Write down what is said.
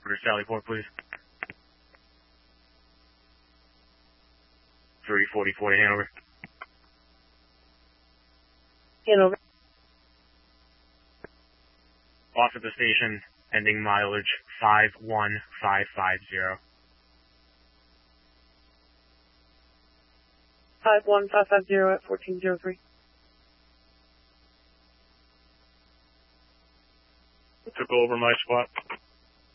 For Sallyport, please. 344 to Hanover. Hanover. Off at the station, ending mileage 51550. 51550 at 1403. Took over my spot.